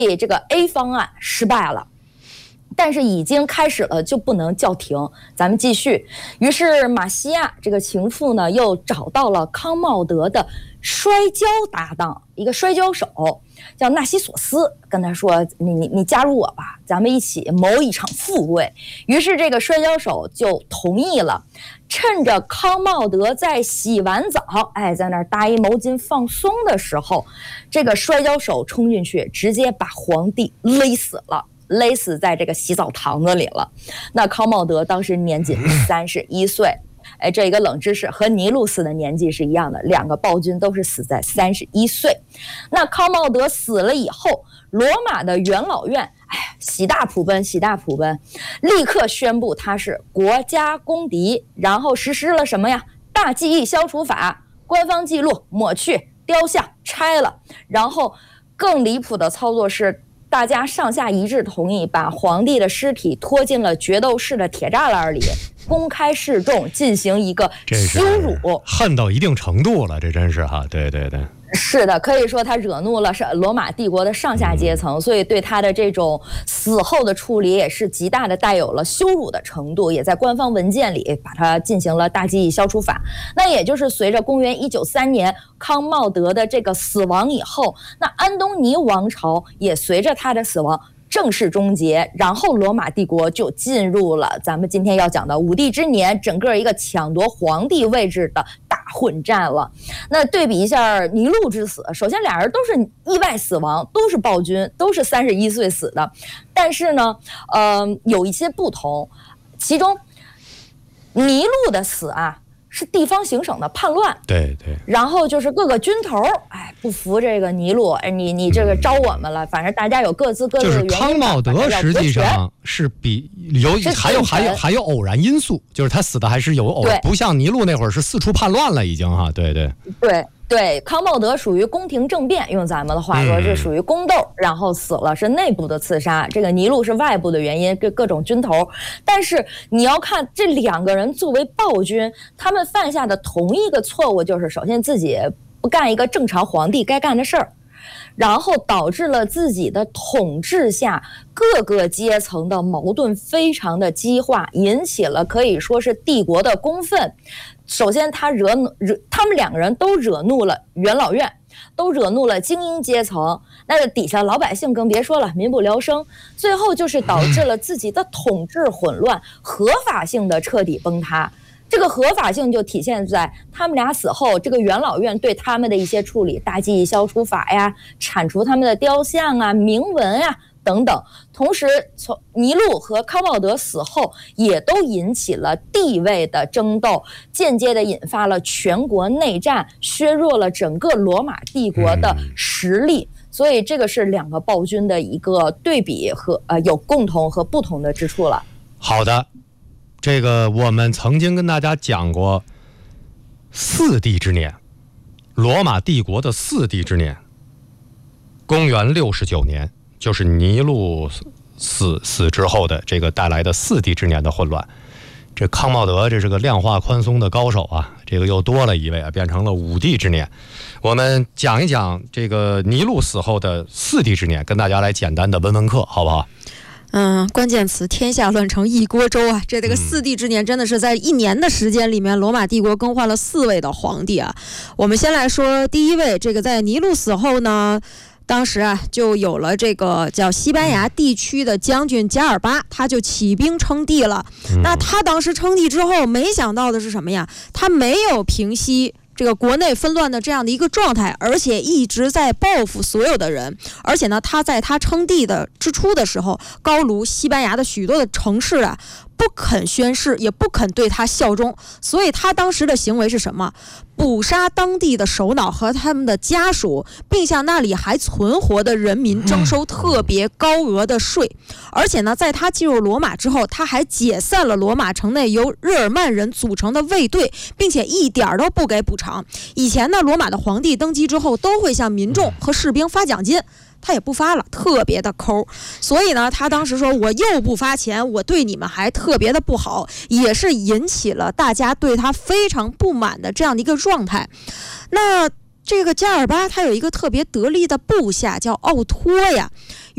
这个 A 方案失败了。但是已经开始了，就不能叫停，咱们继续。于是马西亚这个情妇呢，又找到了康茂德的摔跤搭档，一个摔跤手叫纳西索斯，跟他说：“你加入我吧，咱们一起谋一场富贵。”于是这个摔跤手就同意了。趁着康茂德在洗完澡，在那儿搭一毛巾放松的时候，这个摔跤手冲进去，直接把皇帝勒死了。勒死在这个洗澡堂子里了。那康茂德当时年仅31岁，这一个冷知识和尼禄死的年纪是一样的，两个暴君都是死在31岁。那康茂德死了以后，罗马的元老院，喜大普奔，立刻宣布他是国家公敌，然后实施了什么呀？大记忆消除法，官方记录抹去，雕像拆了，然后更离谱的操作是，大家上下一致同意把皇帝的尸体拖进了决斗士的铁栅栏里，公开示众，进行一个羞辱， 恨到一定程度了，这真是哈，对。 是的，可以说他惹怒了罗马帝国的上下阶层，所以对他的这种死后的处理也是极大的带有了羞辱的程度，也在官方文件里把它进行了大记忆消除法。那也就是随着公元193年康茂德的这个死亡以后，那安东尼王朝也随着他的死亡正式终结，然后罗马帝国就进入了咱们今天要讲的武帝之年，整个一个抢夺皇帝位置的大混战了。那对比一下尼禄之死，首先俩人都是意外死亡，都是暴君，都是31岁死的，但是呢，有一些不同，其中尼禄的死是地方行省的叛乱， 对， 然后就是各个军头，不服这个尼禄，你这个招我们了，反正大家有各自的原因。 就是康茂德实际上是还有偶然因素，就是他死的还是有偶然，不像尼禄那会儿是四处叛乱了已经哈， 对，康茂德属于宫廷政变，用咱们的话说，这属于宫斗，然后死了，是内部的刺杀。这个尼禄是外部的原因，各种军头。但是你要看这两个人作为暴君，他们犯下的同一个错误，就是首先自己不干一个正常皇帝该干的事儿，然后导致了自己的统治下各个阶层的矛盾非常的激化，引起了可以说是帝国的公愤。首先他们两个人都惹怒了元老院，都惹怒了精英阶层，那底下老百姓更别说了，民不聊生。最后就是导致了自己的统治混乱，合法性的彻底崩塌。这个合法性就体现在他们俩死后，这个元老院对他们的一些处理，大记忆消除法呀，铲除他们的雕像啊、铭文啊等等。同时，从尼禄和康茂德死后，也都引起了地位的争斗，间接的引发了全国内战，削弱了整个罗马帝国的实力。所以，这个是两个暴君的一个对比和有共同和不同的之处了。 好的。这个我们曾经跟大家讲过四帝之年，罗马帝国的四帝之年，公元69年，就是尼禄死之后的这个带来的四帝之年的混乱。这康茂德这是个量化宽松的高手啊，这个又多了一位变成了五帝之年。我们讲一讲这个尼禄死后的四帝之年，跟大家来简单的温课，好不好？ 关键词天下乱成一锅粥啊！这个四帝之年真的是在1年的时间里面，罗马帝国更换了4位的皇帝啊。我们先来说第一位，这个在尼禄死后呢，当时就有了这个叫西班牙地区的将军加尔巴，他就起兵称帝了。那他当时称帝之后，没想到的是什么呀？他没有平息这个国内纷乱的这样的一个状态，而且一直在报复所有的人。而且呢，他在他称帝的之初的时候，高卢西班牙的许多的城市不肯宣誓，也不肯对他效忠，所以他当时的行为是什么？捕杀当地的首脑和他们的家属，并向那里还存活的人民征收特别高额的税。而且呢，在他进入罗马之后，他还解散了罗马城内由日耳曼人组成的卫队，并且一点都不给补偿。以前呢，罗马的皇帝登基之后都会向民众和士兵发奖金，他也不发了，特别的抠。所以呢，他当时说我又不发钱，我对你们还特别的不好，也是引起了大家对他非常不满的这样的一个状态。那这个加尔巴他有一个特别得力的部下叫奥托呀，